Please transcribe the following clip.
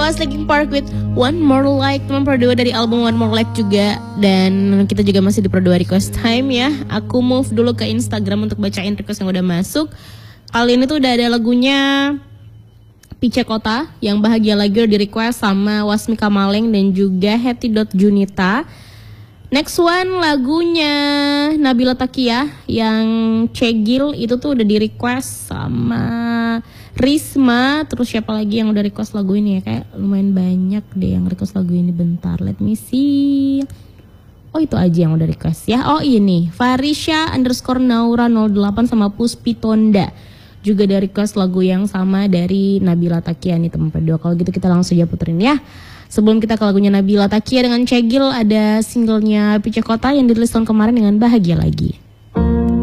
was Linkin Park with One More Like, teman pro 2 dari album One More Like juga. Dan kita juga masih di pro 2 request time ya. Aku move dulu ke Instagram untuk bacain request yang udah masuk. Kali ini tuh udah ada lagunya Pice Kota yang Bahagia Lagi di request sama Wasmika Maleng dan juga Heti.Junita. Next one lagunya Nabila Takia yang Cegil, itu tuh udah di request sama Risma. Terus siapa lagi yang udah request lagu ini ya? Kayak lumayan banyak deh yang request lagu ini. Bentar, let me see. Oh itu aja yang udah request ya. Oh ini Farisha _Naura 08 sama Puspi Tonda juga dari request lagu yang sama dari Nabila Takia nih teman kedua. Kalau gitu kita langsung aja puterin ya. Sebelum kita ke lagunya Nabila Takia dengan Cegil, ada singlenya Pice Kota yang dirilis tahun kemarin dengan Bahagia Lagi.